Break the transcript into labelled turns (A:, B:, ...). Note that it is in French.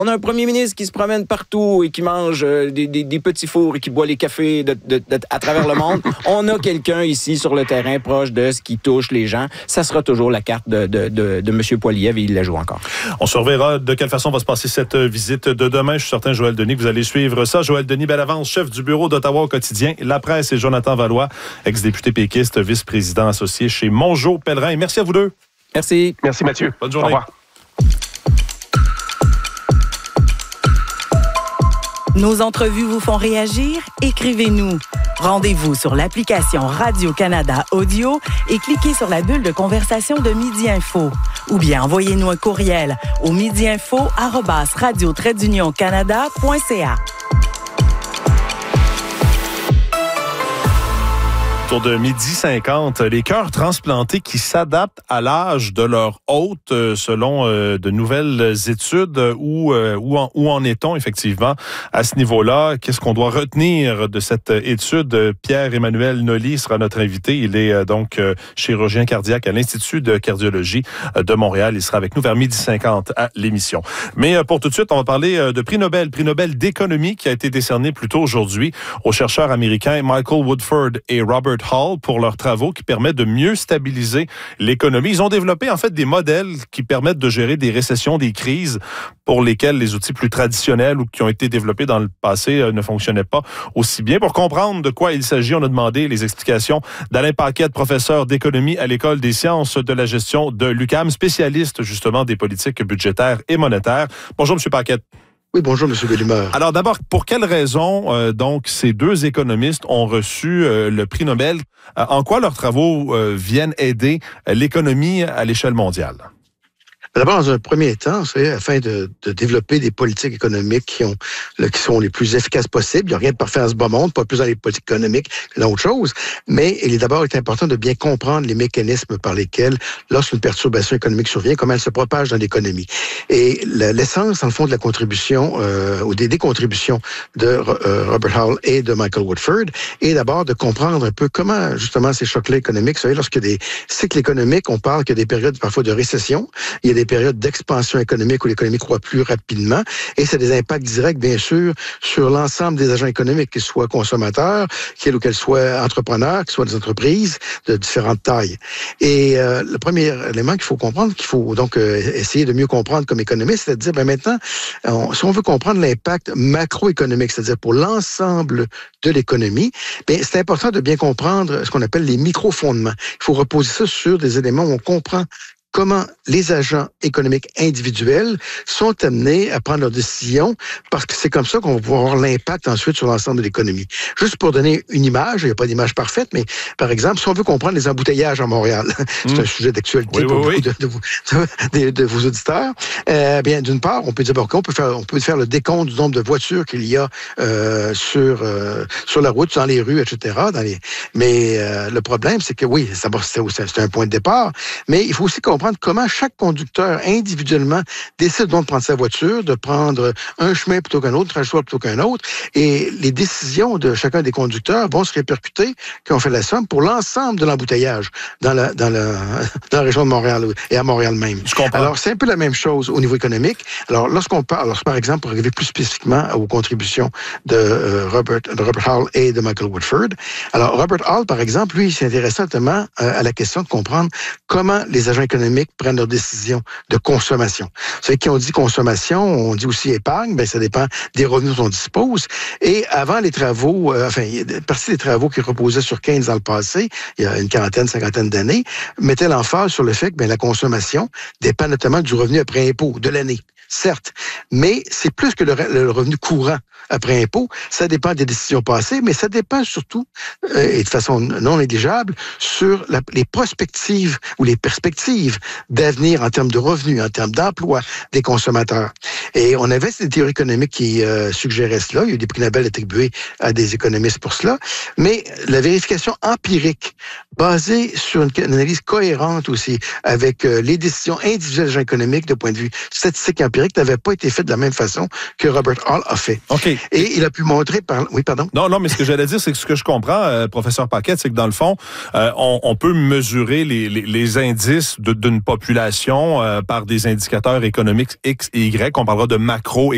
A: On a un premier ministre qui se promène partout et qui mange des petits fours et qui boit les cafés à travers le monde. On a quelqu'un ici sur le terrain proche de ce qui touche les gens. Ça sera toujours la carte de M. Poilievre et il la joue encore.
B: On surveillera de quelle façon va se passer cette visite de demain. Je suis certain, Joël Denis, que vous allez suivre ça. Joël Denis Bellavance, chef du bureau d'Ottawa au quotidien La Presse, et Jonathan Valois, ex-député péquiste, vice-président associé chez Mongeau Pellerin. Merci à vous deux.
A: Merci.
C: Merci Mathieu.
B: Bonne journée.
C: Au revoir.
D: Nos entrevues vous font réagir? Écrivez-nous. Rendez-vous sur l'application Radio-Canada Audio et cliquez sur la bulle de conversation de Midi Info. Ou bien envoyez-nous un courriel au midiinfo@radio-canada.ca.
B: Autour de 12h50, les cœurs transplantés qui s'adaptent à l'âge de leur hôte, selon de nouvelles études. Où en est-on effectivement à ce niveau-là? Qu'est-ce qu'on doit retenir de cette étude? Pierre-Emmanuel Nolly sera notre invité. Il est donc chirurgien cardiaque à l'Institut de cardiologie de Montréal. Il sera avec nous vers 12h50 à l'émission. Mais pour tout de suite, on va parler de prix Nobel d'économie qui a été décerné plus tôt aujourd'hui aux chercheurs américains Michael Woodford et Robert Hall pour leurs travaux qui permettent de mieux stabiliser l'économie. Ils ont développé en fait des modèles qui permettent de gérer des récessions, des crises pour lesquelles les outils plus traditionnels ou qui ont été développés dans le passé ne fonctionnaient pas aussi bien. Pour comprendre de quoi il s'agit, on a demandé les explications d'Alain Paquette, professeur d'économie à l'École des sciences de la gestion de l'UQAM, spécialiste justement des politiques budgétaires et monétaires. Bonjour, M. Paquette.
E: Oui, bonjour, M. Bellemare.
B: Alors d'abord, pour quelles raisons donc ces deux économistes ont reçu le prix Nobel? En quoi leurs travaux viennent aider l'économie à l'échelle mondiale?
E: D'abord, dans un premier temps, c'est afin de développer des politiques économiques qui sont les plus efficaces possibles. Il n'y a rien de parfait à ce bas monde, pas plus dans les politiques économiques que dans autre chose. Mais il est d'abord important de bien comprendre les mécanismes par lesquels, lorsqu'une perturbation économique survient, comment elle se propage dans l'économie. Et l'essence, dans le fond, de la contribution, ou des contributions de Robert Hall et de Michael Woodford, est d'abord de comprendre un peu comment, justement, ces chocs-là économiques, vous savez, lorsqu'il y a des cycles économiques, on parle qu'il y a des périodes parfois de récession, il y a des périodes d'expansion économique où l'économie croît plus rapidement et ça a des impacts directs, bien sûr, sur l'ensemble des agents économiques, qu'ils soient consommateurs, qu'ils soient entrepreneurs, qu'ils soient des entreprises de différentes tailles. Et le premier élément qu'il faut comprendre, qu'il faut donc essayer de mieux comprendre comme économiste, c'est de dire, maintenant, si on veut comprendre l'impact macroéconomique, c'est-à-dire pour l'ensemble de l'économie, bien, c'est important de bien comprendre ce qu'on appelle les micro-fondements. Il faut reposer ça sur des éléments où on comprend comment les agents économiques individuels sont amenés à prendre leurs décisions, parce que c'est comme ça qu'on va pouvoir avoir l'impact ensuite sur l'ensemble de l'économie. Juste pour donner une image, il n'y a pas d'image parfaite, mais par exemple, si on veut comprendre les embouteillages à Montréal, c'est un sujet d'actualité pour beaucoup de vos auditeurs, bien, d'une part, on peut dire, on peut faire le décompte du nombre de voitures qu'il y a sur la route, dans les rues, etc. Mais le problème, c'est que oui, c'est un point de départ, mais il faut aussi comprendre comment chaque conducteur individuellement décide donc de prendre sa voiture, de prendre un chemin plutôt qu'un autre, un choix plutôt qu'un autre, et les décisions de chacun des conducteurs vont se répercuter, quand on fait la somme, pour l'ensemble de l'embouteillage dans la région de Montréal et à Montréal même.
B: Je comprends.
E: Alors, c'est un peu la même chose au niveau économique. Alors, lorsqu'on parle, par exemple, pour arriver plus spécifiquement aux contributions de Robert Hall et de Michael Woodford, alors Robert Hall, par exemple, lui, il s'intéresse notamment à la question de comprendre comment les agents économiques prennent leurs décisions de consommation. Vous savez, quand on dit consommation, on dit aussi épargne, bien, ça dépend des revenus dont on dispose. Et avant les travaux, une partie des travaux qui reposaient sur Keynes dans le passé, il y a une cinquantaine d'années, mettaient l'emphase sur le fait que bien, la consommation dépend notamment du revenu après impôt de l'année. Certes, mais c'est plus que le revenu courant après impôt. Ça dépend des décisions passées, mais ça dépend surtout, et de façon non négligeable, sur les prospectives ou les perspectives d'avenir en termes de revenus, en termes d'emploi des consommateurs. Et on avait des théories économiques qui suggéraient cela. Il y a eu des prix Nobel attribués à des économistes pour cela. Mais la vérification empirique, basée sur une analyse cohérente aussi, avec les décisions individuelles des agents économiques de point de vue statistique et empirique, n'avait pas été fait de la même façon que Robert Hall a fait.
B: OK.
E: Et il a pu montrer par... Oui, pardon?
B: Non, mais ce que j'allais dire, c'est que ce que je comprends, professeur Paquette, c'est que dans le fond, on peut mesurer les indices d'une population par des indicateurs économiques X et Y. On parlera de macro